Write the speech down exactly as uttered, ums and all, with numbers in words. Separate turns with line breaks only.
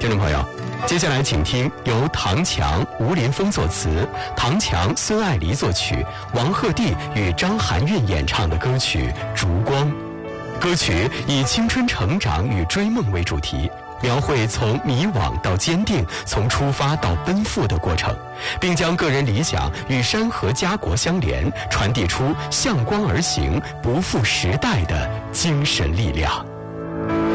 听众朋友，接下来请听由唐强、吴林峰作词，唐强、孙爱妮作曲，王鹤棣与张含韵演唱的歌曲《烛光》。歌曲以青春成长与追梦为主题，描绘从迷惘到坚定，从出发到奔赴的过程，并将个人理想与山河家国相连，传递出向光而行、不负时代的精神力量。